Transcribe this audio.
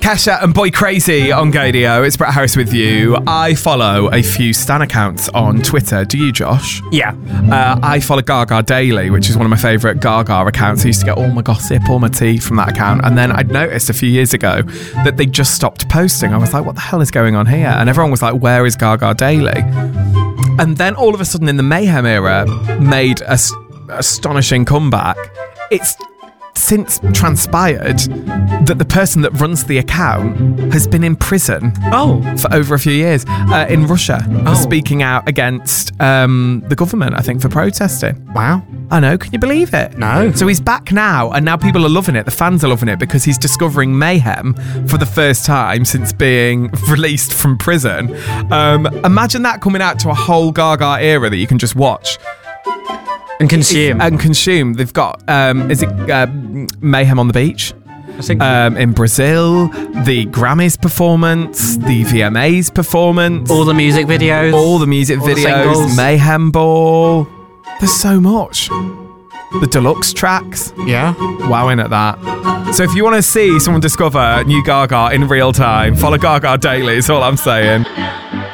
Kesha and Boy Crazy on Gadio. It's Brett Harris with you. I follow a few stan accounts on Twitter. Do you, Josh? Yeah. I follow Gaga Daily, which is one of my favourite Gaga accounts. I used to get all my gossip, all my tea from that account. And then I'd noticed a few years ago that they just stopped posting. I was like, what the hell is going on here? And everyone was like, where is Gaga Daily? And then all of a sudden in the Mayhem era made a astonishing comeback. It's since transpired that the person that runs the account has been in prison for over a few years in Russia for speaking out against the government, I think, for protesting. Wow. I know, can you believe it? No. So he's back now, and now people are loving it. The fans are loving it because he's discovering Mayhem for the first time since being released from prison. Imagine that coming out to a whole Gaga era that you can just watch. And consume. They've got, is it Mayhem on the Beach? I think in Brazil, the Grammys performance, the VMAs performance. all the music videos. The singles. Mayhem Ball. There's so much. The deluxe tracks. Yeah. Wowing at that. So if you want to see someone discover new Gaga in real time, follow Gaga Daily is all I'm saying.